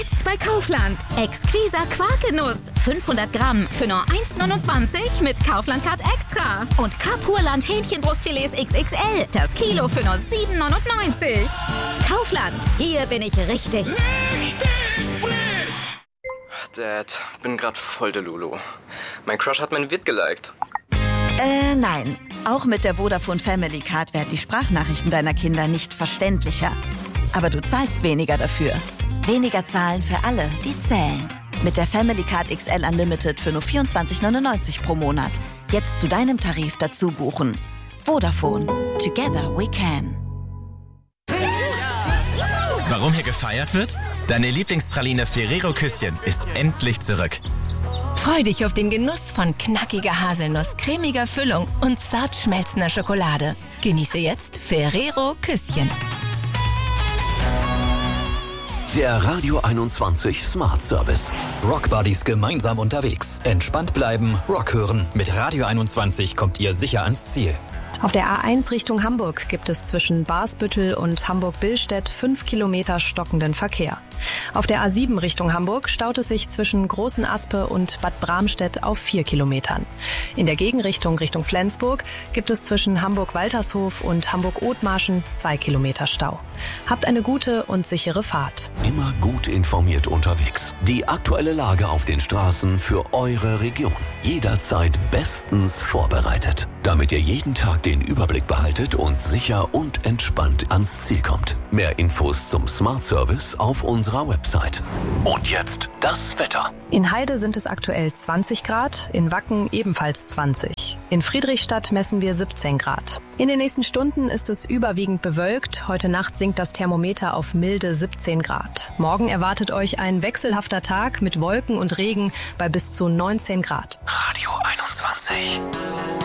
Jetzt bei Kaufland. Exquiser Quarkenuss. 500 Gramm für nur 1,29 mit Kaufland-Card Extra. Und Kapurland Hähnchenbrustfilets XXL. Das Kilo für nur 7,99. Kaufland. Hier bin ich richtig. Dad, bin grad voll der Lulu. Mein Crush hat mein Vid geliked. Nein. Auch mit der Vodafone Family Card werden die Sprachnachrichten deiner Kinder nicht verständlicher. Aber du zahlst weniger dafür. Weniger zahlen für alle, die zählen. Mit der Family Card XL Unlimited für nur 24,99 pro Monat. Jetzt zu deinem Tarif dazu buchen. Vodafone. Together we can. Warum hier gefeiert wird? Deine Lieblingspraline Ferrero Küsschen ist endlich zurück. Freu dich auf den Genuss von knackiger Haselnuss, cremiger Füllung und zart schmelzender Schokolade. Genieße jetzt Ferrero Küsschen. Der Radio 21 Smart Service. Rock Buddies gemeinsam unterwegs. Entspannt bleiben, Rock hören. Mit Radio 21 kommt ihr sicher ans Ziel. Auf der A1 Richtung Hamburg gibt es zwischen Barsbüttel und Hamburg-Billstedt 5 Kilometer stockenden Verkehr. Auf der A7 Richtung Hamburg staut es sich zwischen Großen Aspe und Bad Bramstedt auf 4 Kilometern. In der Gegenrichtung Richtung Flensburg gibt es zwischen Hamburg-Waltershof und Hamburg-Othmarschen 2 Kilometer Stau. Habt eine gute und sichere Fahrt. Immer gut informiert unterwegs. Die aktuelle Lage auf den Straßen für eure Region. Jederzeit bestens vorbereitet, damit ihr jeden Tag den Überblick behaltet und sicher und entspannt ans Ziel kommt. Mehr Infos zum Smart Service auf unserer Website. Und jetzt das Wetter. In Heide sind es aktuell 20 Grad, in Wacken ebenfalls 20. In Friedrichstadt messen wir 17 Grad. In den nächsten Stunden ist es überwiegend bewölkt. Heute Nacht sinkt das Thermometer auf milde 17 Grad. Morgen erwartet euch ein wechselhafter Tag mit Wolken und Regen bei bis zu 19 Grad. Radio 21.